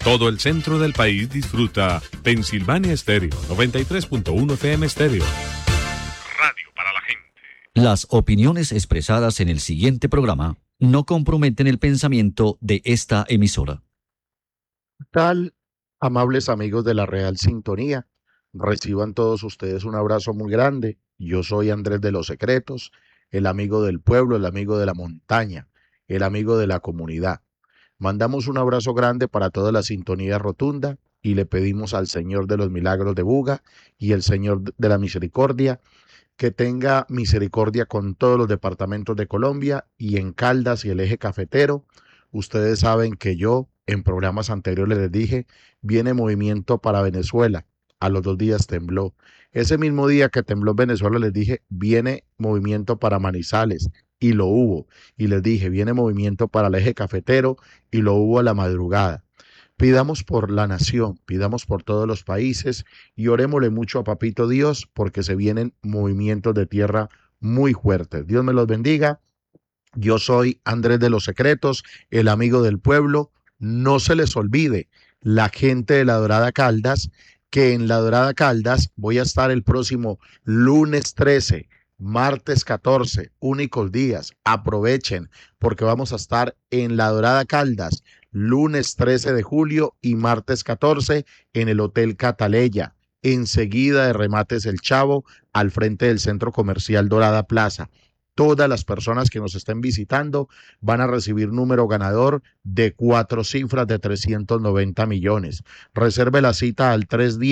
Todo el centro del país disfruta Pensilvania Estéreo, 93.1 FM Estéreo. Radio para la gente. Las opiniones expresadas en el siguiente programa no comprometen el pensamiento de esta emisora. Tal, amables amigos de la Real Sintonía, reciban todos ustedes un abrazo muy grande. Yo soy Andrés de los Secretos, el amigo del pueblo, el amigo de la montaña, el amigo de la comunidad. Mandamos un abrazo grande para toda la sintonía rotunda y le pedimos al Señor de los Milagros de Buga y el Señor de la Misericordia que tenga misericordia con todos los departamentos de Colombia y en Caldas y el eje cafetero. Ustedes saben que yo en programas anteriores les dije, viene movimiento para Venezuela. A los 2 días tembló. Ese mismo día que tembló en Venezuela les dije, viene movimiento para Manizales. Y lo hubo. Y les dije, viene movimiento para el eje cafetero y lo hubo a la madrugada. Pidamos por la nación, pidamos por todos los países y orémosle mucho a Papito Dios porque se vienen movimientos de tierra muy fuertes. Dios me los bendiga. Yo soy Andrés de los Secretos, el amigo del pueblo. No se les olvide, la gente de La Dorada Caldas, que en La Dorada Caldas voy a estar el próximo lunes 13, martes 14, únicos días. Aprovechen porque vamos a estar en La Dorada Caldas, lunes 13 de julio y martes 14 en el Hotel Cataleya, enseguida de Remates El Chavo, al frente del Centro Comercial Dorada Plaza. Todas las personas que nos estén visitando van a recibir número ganador de 4 cifras de 390 millones. Reserve la cita al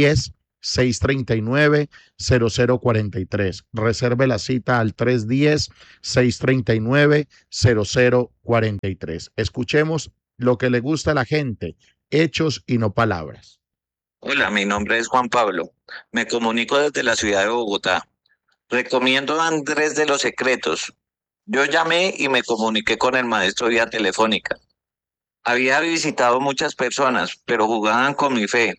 310-639-0043. Reserve la cita al 310-639-0043. Escuchemos lo que le gusta a la gente, hechos y no palabras. Hola, mi nombre es Juan Pablo. Me comunico desde la ciudad de Bogotá. Recomiendo a Andrés de los Secretos. Yo llamé y me comuniqué con el maestro vía telefónica. Había visitado muchas personas, pero jugaban con mi fe.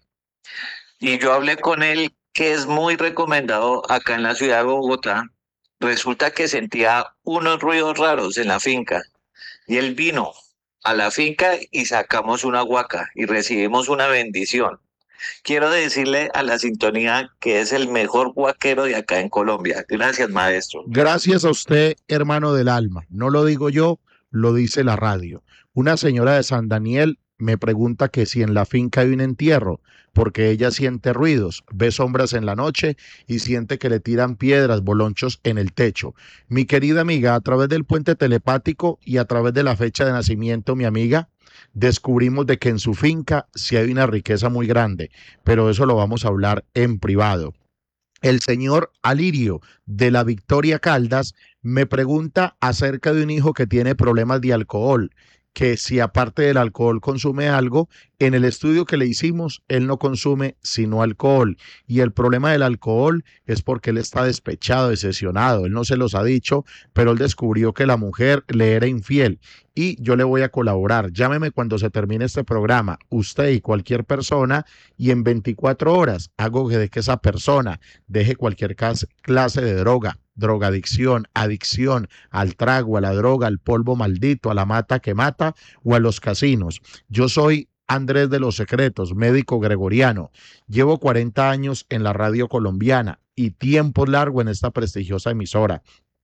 Y yo hablé con él, que es muy recomendado acá en la ciudad de Bogotá. Resulta que sentía unos ruidos raros en la finca. Y él vino a la finca y sacamos una huaca y recibimos una bendición. Quiero decirle a la sintonía que es el mejor huaquero de acá en Colombia. Gracias, maestro. Gracias a usted, hermano del alma. No lo digo yo, lo dice la radio. Una señora de San Daniel me pregunta que si en la finca hay un entierro, porque ella siente ruidos, ve sombras en la noche y siente que le tiran piedras, bolonchos en el techo. Mi querida amiga, a través del puente telepático y a través de la fecha de nacimiento, mi amiga, descubrimos de que en su finca sí hay una riqueza muy grande, pero eso lo vamos a hablar en privado. El señor Alirio de la Victoria Caldas me pregunta acerca de un hijo que tiene problemas de alcohol, que si aparte del alcohol consume algo. En el estudio que le hicimos, él no consume sino alcohol. Y el problema del alcohol es porque él está despechado, decepcionado. Él no se los ha dicho, pero él descubrió que la mujer le era infiel. Y yo le voy a colaborar. Llámeme cuando se termine este programa, usted y cualquier persona, y en 24 horas hago de que esa persona deje cualquier clase de droga, drogadicción, adicción al trago, a la droga, al polvo maldito, a la mata que mata o a los casinos. Yo soy Andrés de los Secretos, médico gregoriano. Llevo 40 años en la radio colombiana y tiempo largo en esta prestigiosa emisora.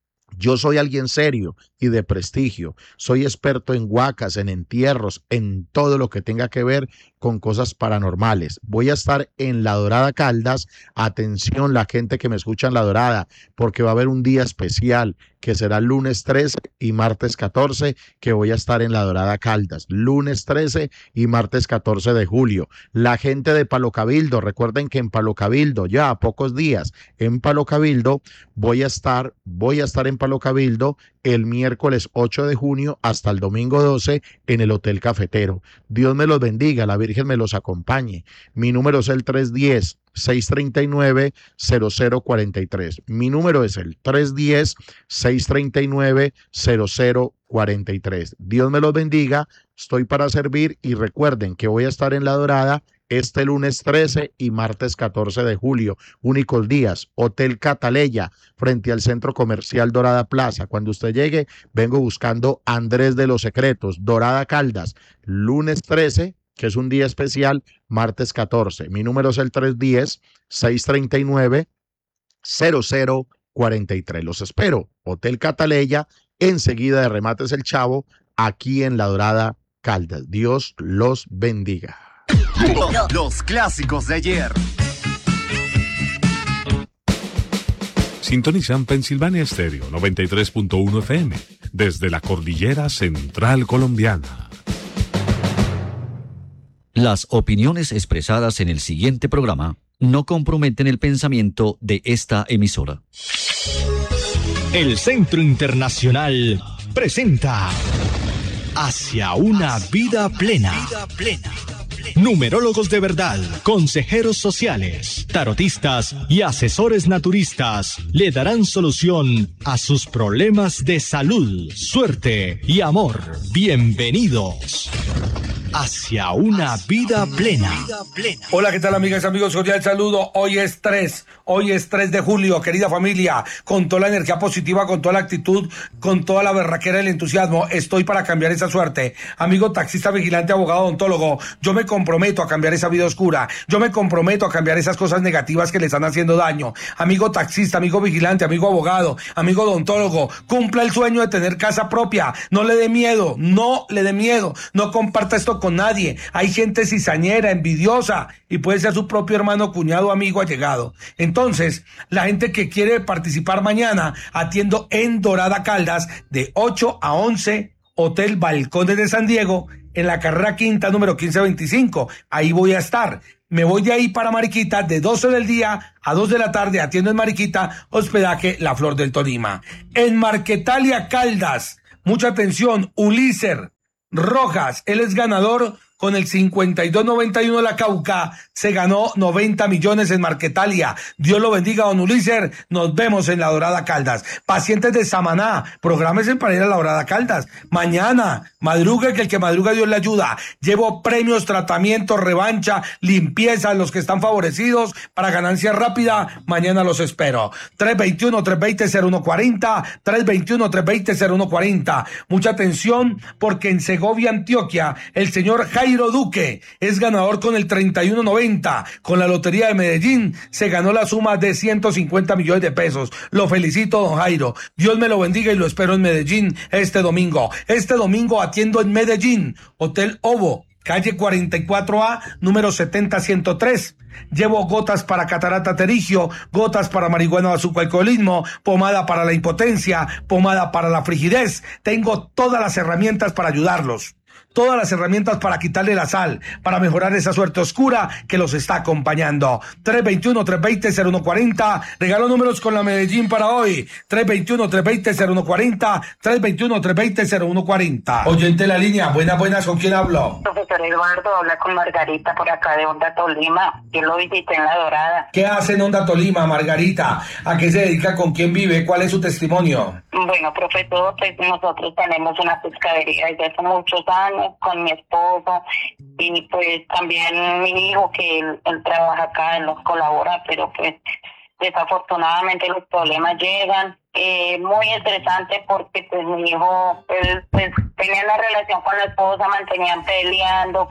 Yo soy alguien serio y de prestigio. Soy experto en huacas, en entierros, en todo lo que tenga que ver con cosas paranormales. Voy a estar en La Dorada Caldas. Atención, la gente que me escucha en La Dorada, porque va a haber un día especial que será lunes 13 y martes 14, que voy a estar en La Dorada Caldas. Lunes 13 y martes 14 de julio. La gente de Palo Cabildo, recuerden que en Palo Cabildo, ya a pocos días, en Palo Cabildo, voy a estar en Palo Cabildo el miércoles 8 de junio hasta el domingo 12 en el Hotel Cafetero. Dios me los bendiga, la Virgen me los acompañe. Mi número es el 310-639-0043. Mi número es el 310-639-0043. Dios me los bendiga, estoy para servir y recuerden que voy a estar en La Dorada este lunes 13 y martes 14 de julio, únicos días, Hotel Cataleya, frente al Centro Comercial Dorada Plaza. Cuando usted llegue, vengo buscando Andrés de los Secretos, Dorada Caldas, lunes 13, que es un día especial, martes 14. Mi número es el 310-639-0043. Los espero. Hotel Cataleya, enseguida de Remates El Chavo, aquí en La Dorada, Caldas. Dios los bendiga. Los clásicos de ayer. Sintonizan Pensilvania Estéreo 93.1 FM desde la cordillera central colombiana. Las opiniones expresadas en el siguiente programa no comprometen el pensamiento de esta emisora. El Centro Internacional presenta Hacia una vida plena. Numerólogos de verdad, consejeros sociales, tarotistas y asesores naturistas le darán solución a sus problemas de salud, suerte y amor. Bienvenidos. Hacia una vida plena. Hola, ¿qué tal, amigas y amigos? Cordial saludo. Hoy es 3 de julio, querida familia, con toda la energía positiva, con toda la actitud, con toda la berraquera y el entusiasmo. Estoy para cambiar esa suerte. Amigo taxista, vigilante, abogado, odontólogo, yo me comprometo a cambiar esa vida oscura. Yo me comprometo a cambiar esas cosas negativas que le están haciendo daño. Amigo taxista, amigo vigilante, amigo abogado, amigo odontólogo, cumpla el sueño de tener casa propia. No le dé miedo, no le dé miedo. No comparta esto con nadie. Hay gente cizañera, envidiosa, y puede ser su propio hermano, cuñado, amigo, allegado. Entonces, la gente que quiere participar mañana, atiendo en Dorada Caldas de 8 a 11, Hotel Balcones de San Diego, en la carrera quinta, número 1525. Ahí voy a estar. Me voy de ahí para Mariquita de 12 del día a 2 de la tarde, atiendo en Mariquita, hospedaje La Flor del Tolima. En Marquetalia Caldas, mucha atención, Uliser Rojas, él es ganador con el 5291 de la Cauca, se ganó 90 millones en Marquetalia. Dios lo bendiga, don Uliser. Nos vemos en La Dorada Caldas. Pacientes de Samaná, prográmense para ir a La Dorada Caldas. Mañana, madrugue, que el que madruga Dios le ayuda. Llevo premios, tratamientos, revancha, limpieza, los que están favorecidos para ganancia rápida. Mañana los espero. 321-320-0140, 321-320-0140. Mucha atención, porque en Segovia, Antioquia, el señor Jairo Duque es ganador con el 3190. Con la Lotería de Medellín se ganó la suma de 150 millones de pesos. Lo felicito, don Jairo. Dios me lo bendiga y lo espero en Medellín este domingo. Este domingo atiendo en Medellín, Hotel Ovo, calle 44A, número 70103. Llevo gotas para catarata terigio, gotas para marihuana o azúcar alcoholismo, pomada para la impotencia, pomada para la frigidez. Tengo todas las herramientas para ayudarlos. Todas las herramientas para quitarle la sal, para mejorar esa suerte oscura que los está acompañando. 321-320-0140. Regalo números con la Medellín para hoy. 321-320-0140. 321-320-0140. Oyente la línea. Buenas, ¿con quién hablo? Profesor Eduardo, habla con Margarita por acá de Onda Tolima. Yo lo visité en La Dorada. ¿Qué hace en Onda Tolima, Margarita? ¿A qué se dedica? ¿Con quién vive? ¿Cuál es su testimonio? Bueno, profesor, pues nosotros tenemos una pescadería desde hace muchos años con mi esposo y pues también mi hijo, que él trabaja acá, él nos colabora, pero pues desafortunadamente los problemas llegan. Muy estresante porque pues mi hijo, él pues tenía la relación con la esposa, mantenían peleando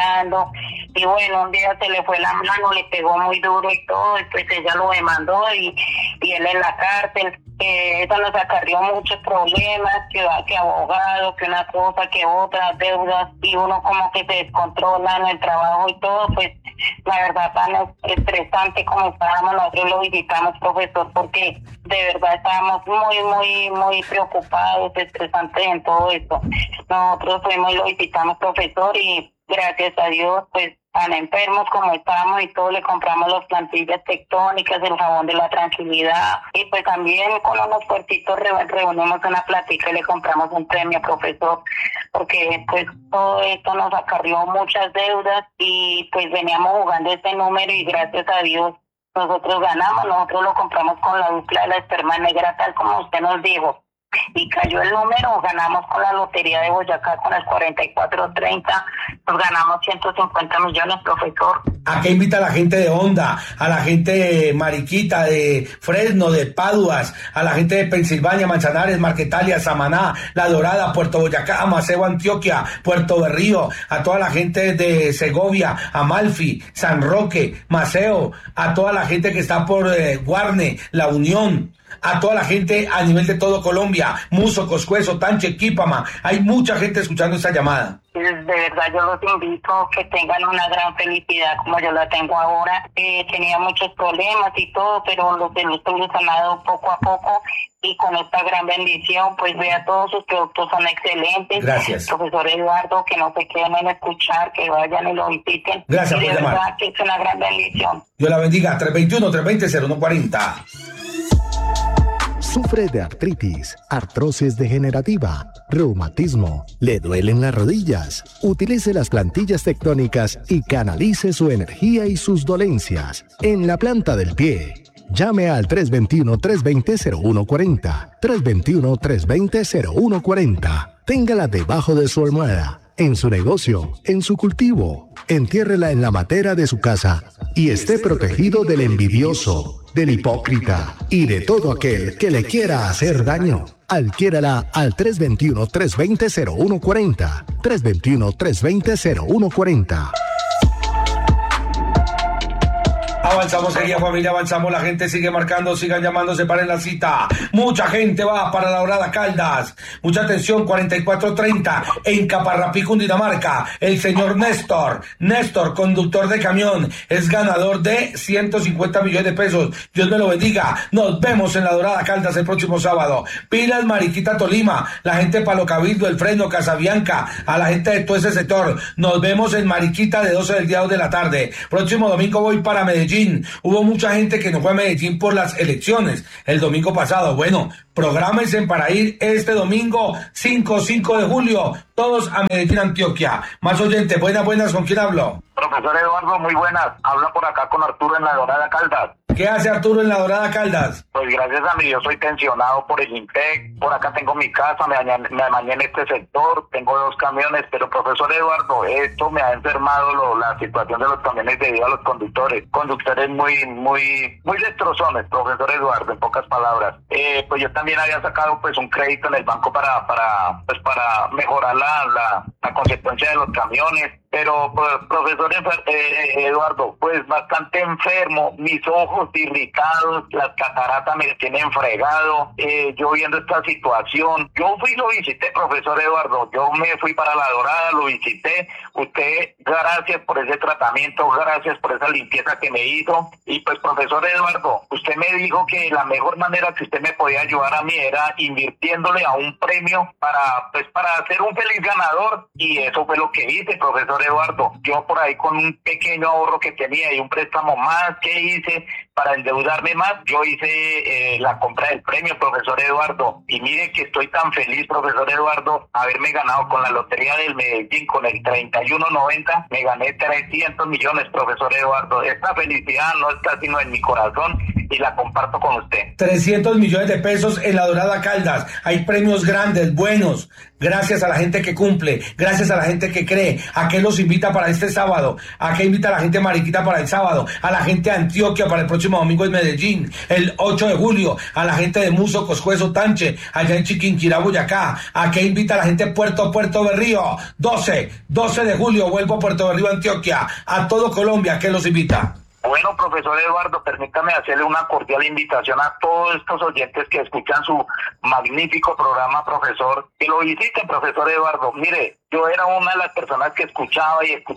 y bueno, un día se le fue la mano, le pegó muy duro y todo, y pues ella lo demandó y él en la cárcel. Eso nos acarrió muchos problemas, que abogado, que una cosa, que otra, deudas, y uno como que se descontrola en el trabajo y todo, pues la verdad tan estresante como estábamos. Nosotros lo visitamos, profesor, porque de verdad estábamos muy preocupados, estresantes en todo esto. Nosotros fuimos y lo visitamos, profesor, y gracias a Dios, pues tan enfermos como estábamos y todo, le compramos las plantillas tectónicas, el jabón de la tranquilidad, y pues también con unos puertitos reunimos una platica y le compramos un premio, profesor, porque pues todo esto nos acarrió muchas deudas y pues veníamos jugando este número y gracias a Dios nosotros ganamos. Nosotros lo compramos con la dupla de la esperma negra, tal como usted nos dijo. y cayó el número, ganamos con la Lotería de Boyacá con el 4430, pues ganamos 150 millones, profesor. ¿A qué invita a la gente de Honda, a la gente de Mariquita, de Fresno, de Paduas, a la gente de Pensilvania, Manzanares, Marquetalia, Samaná, La Dorada, Puerto Boyacá, Maceo, Antioquia, Puerto Berrío, a toda la gente de Segovia, Amalfi, San Roque, Maceo, a toda la gente que está por Guarne, La Unión, a toda la gente a nivel de todo Colombia, Muso, Coscuezo, Tanche, Quípama? Hay mucha gente escuchando esta llamada. De verdad yo los invito a que tengan una gran felicidad como yo la tengo ahora. Tenía muchos problemas y todo, pero los de los estoy sanado poco a poco, y con esta gran bendición, pues vea, todos sus productos son excelentes. Gracias. Profesor Eduardo, que no se queden en escuchar, que vayan y lo visiten. Gracias por llamar. De verdad que es una gran bendición. Dios la bendiga. 321-320-0140. ¿Sufre de artritis, artrosis degenerativa, reumatismo? ¿Le duelen las rodillas? Utilice las plantillas tectónicas y canalice su energía y sus dolencias en la planta del pie. Llame al 321-320-0140. 321-320-0140. Téngala debajo de su almohada, en su negocio, en su cultivo. Entiérrela en la matera de su casa y esté protegido del envidioso, del hipócrita y de todo aquel que le quiera hacer daño. Adquiérala al 321-320-0140. 321-320-0140. Avanzamos, querida familia, avanzamos, la gente sigue marcando, sigan llamando, separen la cita. Mucha gente va para La Dorada Caldas. Mucha atención, 4430 en Caparrapí, Cundinamarca. El señor Néstor, conductor de camión, es ganador de 150 millones de pesos. Dios me lo bendiga. Nos vemos en La Dorada Caldas el próximo sábado. Pilas, Mariquita, Tolima, la gente de Palo Cabildo, El Fresno, Casabianca, a la gente de todo ese sector. Nos vemos en Mariquita de 12 del día 2 de la tarde. Próximo domingo voy para Medellín. Hubo mucha gente que no fue a Medellín por las elecciones el domingo pasado. Bueno, prográmense para ir este domingo 5 de julio, todos a Medellín, Antioquia. Más oyentes, buenas, ¿con quién hablo? Profesor Eduardo, muy buenas. Habla por acá con Arturo en La Dorada Caldas. ¿Qué hace Arturo en La Dorada Caldas? Pues gracias a mí, yo soy pensionado por el INTEC. Por acá tengo mi casa, me bañé en este sector, tengo 2 camiones, pero profesor Eduardo, esto me ha enfermado la situación de los camiones debido a los conductores muy destrozones, profesor Eduardo, en pocas palabras. Pues yo también había sacado pues un crédito en el banco para mejorar la consecuencia de los camiones. Pero, profesor Eduardo, pues bastante enfermo, mis ojos irritados, las cataratas me tienen fregado, yo viendo esta situación. Yo fui y lo visité, profesor Eduardo, yo me fui para La Dorada, lo visité. Usted, gracias por ese tratamiento, gracias por esa limpieza que me hizo. Y pues, profesor Eduardo, usted me dijo que la mejor manera que usted me podía ayudar a mí era invirtiéndole a un premio para ser un feliz ganador, y eso fue lo que hice, profesor Eduardo. Yo por ahí con un pequeño ahorro que tenía y un préstamo más que hice para endeudarme más, yo hice la compra del premio, profesor Eduardo, y mire que estoy tan feliz, profesor Eduardo, haberme ganado con la Lotería del Medellín, con el 3190, me gané 300 millones, profesor Eduardo. Esta felicidad no está sino en mi corazón y la comparto con usted. 300 millones de pesos en La Dorada Caldas. Hay premios grandes, buenos. Gracias a la gente que cumple, gracias a la gente que cree. ¿A qué los invita para este sábado? ¿A qué invita a la gente de Mariquita para el sábado? A la gente de Antioquia para el próximo domingo en Medellín, el 8 de julio. A la gente de Muso, Coscuezo, Tanche, allá en Chiquinquirá, Boyacá. ¿A qué invita a la gente de Puerto Berrío? 12 de julio vuelvo a Puerto Berrío, Antioquia. A todo Colombia, ¿a qué los invita? Bueno, profesor Eduardo, permítame hacerle una cordial invitación a todos estos oyentes que escuchan su magnífico programa, profesor, que lo visiten, profesor Eduardo. Mire, yo era una de las personas que escuchaba,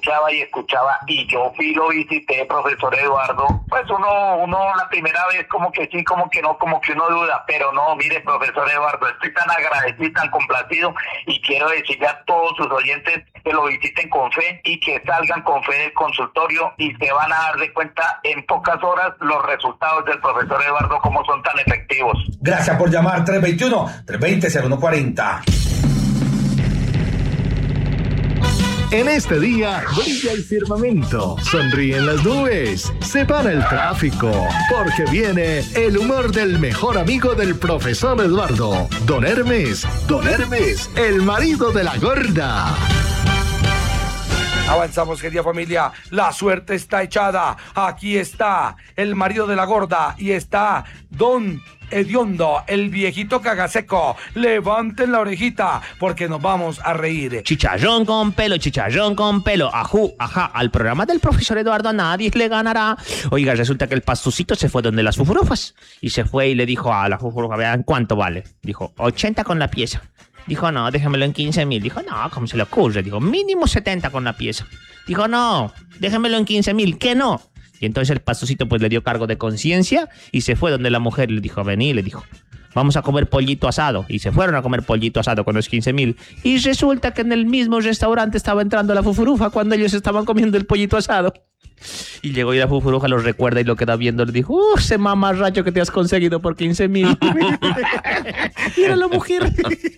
y yo fui y lo visité, profesor Eduardo. Pues uno la primera vez como que sí, como que no, como que uno duda, pero no, mire, profesor Eduardo, estoy tan agradecido, tan complacido, y quiero decirle a todos sus oyentes que lo visiten con fe y que salgan con fe del consultorio, y se van a dar de cuenta en pocas horas los resultados del profesor Eduardo, cómo son tan efectivos. Gracias por llamar. 321-320-0140. En este día brilla el firmamento, sonríen las nubes, se para el tráfico, porque viene el humor del mejor amigo del profesor Eduardo, Don Hermes, el marido de la gorda. Avanzamos, querida familia, la suerte está echada. Aquí está el marido de la gorda y está Don Hediondo, el viejito cagaseco. Levanten la orejita porque nos vamos a reír. Chicharrón con pelo, ajú, ajá, al programa del profesor Eduardo a nadie le ganará. Oiga, resulta que el pastucito se fue donde las fufurufas y se fue y le dijo a la fufurufa, vean cuánto vale. Dijo, 80 con la pieza. Dijo, no, déjamelo en 15,000. Dijo, no, ¿cómo se le ocurre? Dijo, mínimo 70 con la pieza. Dijo, no, déjamelo en 15,000. ¿Qué no? Y entonces el pastucito pues le dio cargo de conciencia y se fue donde la mujer le dijo, vení, le dijo, vamos a comer pollito asado. Y se fueron a comer pollito asado con los 15,000. Y resulta que en el mismo restaurante estaba entrando la fufurufa cuando ellos estaban comiendo el pollito asado. Y llegó y la fufuruja los recuerda y lo queda viendo. Le dijo, ese mamarracho que te has conseguido por 15,000. Mira la mujer.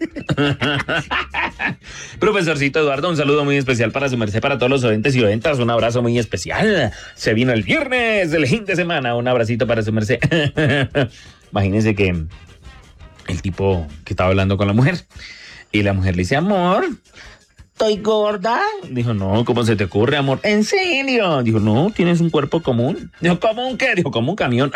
Profesorcito Eduardo, un saludo muy especial para su merced, para todos los oyentes y oyentas. Un abrazo muy especial. Se vino el viernes del fin de semana. Un abracito para su merced. Imagínense que el tipo que estaba hablando con la mujer y la mujer le dice, amor, ¿estoy gorda? Dijo, no, ¿cómo se te ocurre, amor? ¿En serio? Dijo, no, tienes un cuerpo común. Dijo, ¿común qué? Dijo, como un camión.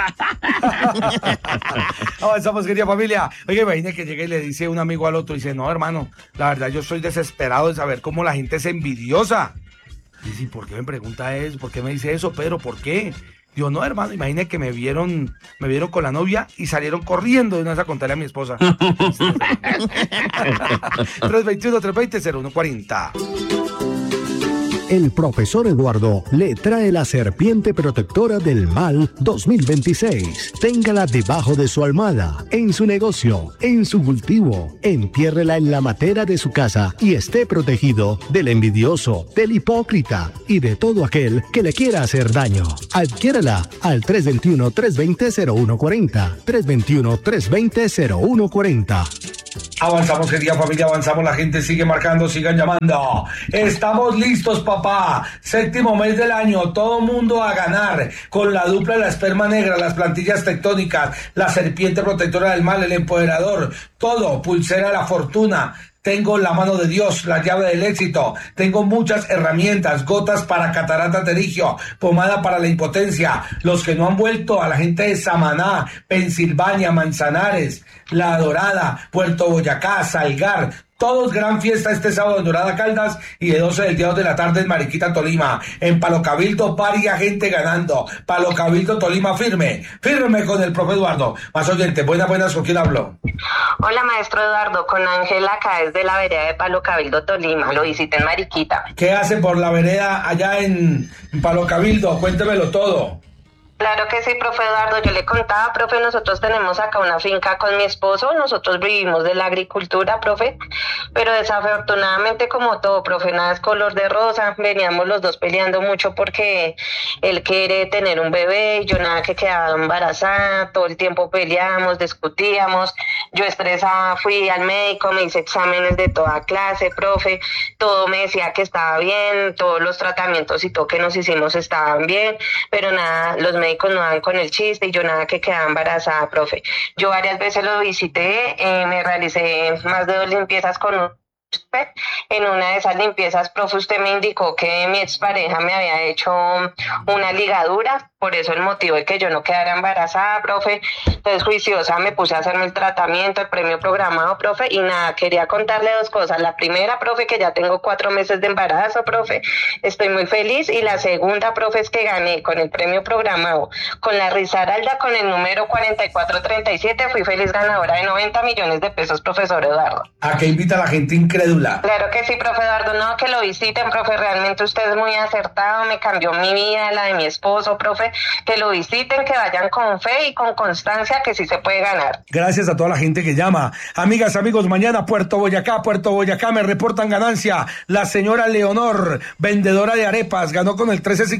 Avanzamos, querida familia. Oye, imagínate que llega y le dice un amigo al otro, dice, no, hermano, la verdad yo estoy desesperado de saber cómo la gente es envidiosa. Dice, ¿por qué me pregunta eso? ¿Por qué me dice eso, Pedro? ¿Por qué? Digo, no, hermano, imagínate que me vieron con la novia y salieron corriendo de una vez a contarle a mi esposa. 321-320-0140. El profesor Eduardo le trae la serpiente protectora del mal 2026. Téngala debajo de su almohada, en su negocio, en su cultivo. Entiérrela en la matera de su casa y esté protegido del envidioso, del hipócrita y de todo aquel que le quiera hacer daño. Adquiérala al 321-320-0140. 321-320-0140. Avanzamos, querida familia, avanzamos, la gente sigue marcando, sigan llamando. Estamos listos, papá. 7º mes del año, todo mundo a ganar. Con la dupla, la esperma negra, las plantillas tectónicas, la serpiente protectora del mal, el empoderador, todo, pulsera de la fortuna. Tengo la mano de Dios, la llave del éxito. Tengo muchas herramientas, gotas para catarata terigio, pomada para la impotencia. Los que no han vuelto, a la gente de Samaná, Pensilvania, Manzanares, La Dorada, Puerto Boyacá, Salgar. Todos gran fiesta este sábado en Dorada Caldas y de 12 del día 2 de la tarde en Mariquita, Tolima. En Palo Cabildo, varia gente ganando. Palo Cabildo, Tolima, firme con el profe Eduardo. Más oyente, buenas, ¿con quién hablo? Hola, maestro Eduardo, con Ángela acá desde la vereda de Palo Cabildo, Tolima. Lo visité en Mariquita. ¿Qué hace por la vereda allá en Palo Cabildo? Cuéntemelo todo. Claro que sí, profe Eduardo, yo le contaba, profe, nosotros tenemos acá una finca con mi esposo, nosotros vivimos de la agricultura, profe, pero desafortunadamente como todo, profe, nada es color de rosa, veníamos los dos peleando mucho porque él quiere tener un bebé y yo nada que quedaba embarazada, todo el tiempo peleábamos, discutíamos, yo estresada fui al médico, me hice exámenes de toda clase, profe, todo me decía que estaba bien, todos los tratamientos y todo que nos hicimos estaban bien, pero nada, los médicos no dan con el chiste y yo nada que quedaba embarazada, profe. Yo varias veces lo visité, me realicé más de 2 limpiezas con usted. En una de esas limpiezas, profe, usted me indicó que mi expareja me había hecho una ligadura, por eso el motivo de que yo no quedara embarazada, profe. Entonces, juiciosa, me puse a hacerme el tratamiento, el premio programado, profe, y nada, quería contarle 2 cosas. La primera, profe, que ya tengo 4 meses de embarazo, profe, estoy muy feliz, y la segunda, profe, es que gané con el premio programado, con la Risaralda, con el número 4437, fui feliz ganadora de 90 millones de pesos, profesor Eduardo. ¿A qué invita a la gente incrédula? Claro que sí, profe Eduardo, no, que lo visiten, profe, realmente usted es muy acertado, me cambió mi vida, la de mi esposo, profe, que lo visiten, que vayan con fe y con constancia, que sí se puede ganar. Gracias a toda la gente que llama. Amigas, amigos, mañana Puerto Boyacá me reportan ganancia. La señora Leonor, vendedora de arepas, ganó con el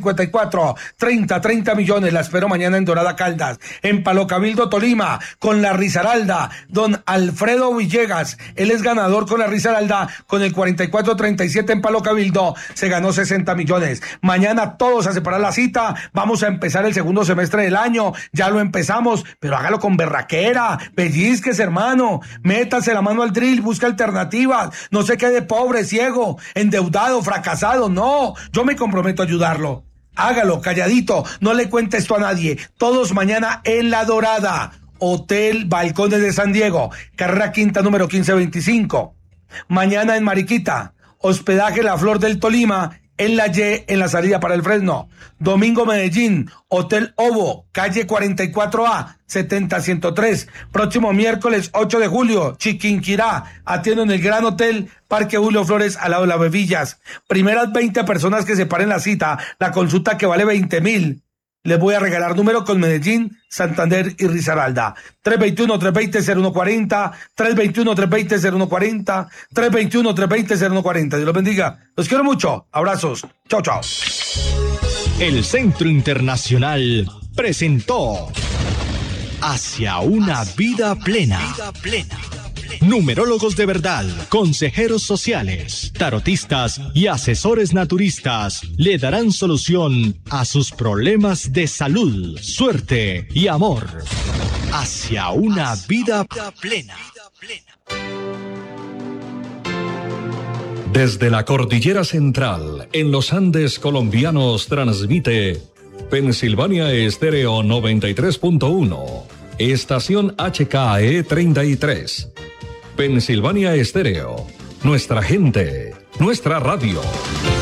1354, 30 millones. La espero mañana en Dorada Caldas. En Palo Cabildo, Tolima, con la Risaralda, don Alfredo Villegas, él es ganador con la Risaralda Risaralda con el 4437 en Palo Cabildo se ganó 60 millones. Mañana todos a separar la cita, vamos a empezar el segundo semestre del año, ya lo empezamos, pero hágalo con berraquera, pellizques, hermano, métase la mano al drill, busca alternativas, no se quede pobre, ciego, endeudado, fracasado, no, yo me comprometo a ayudarlo. Hágalo, calladito, no le cuente esto a nadie. Todos mañana en La Dorada, Hotel Balcones de San Diego, carrera quinta número 1525. Mañana en Mariquita, hospedaje La Flor del Tolima, en la Y, en la salida para el Fresno. Domingo Medellín, Hotel Ovo, calle 44A, 70103. Próximo miércoles 8 de julio, Chiquinquirá, atiendo en el Gran Hotel Parque Julio Flores, al lado de las Bebillas. Primeras 20 personas que separen la cita, la consulta que vale 20.000. Les voy a regalar número con Medellín, Santander y Risaralda. 321-320-0140, 321-320-0140, 321-320-0140. Dios los bendiga. Los quiero mucho. Abrazos. Chao, chao. El Centro Internacional presentó Hacia una vida plena. Numerólogos de verdad, consejeros sociales, tarotistas y asesores naturistas le darán solución a sus problemas de salud, suerte y amor. Hacia una vida plena. Desde la Cordillera Central, en los Andes colombianos, transmite Pensilvania Estéreo 93.1, estación HKE 33. Pensilvania Estéreo, nuestra gente, nuestra radio.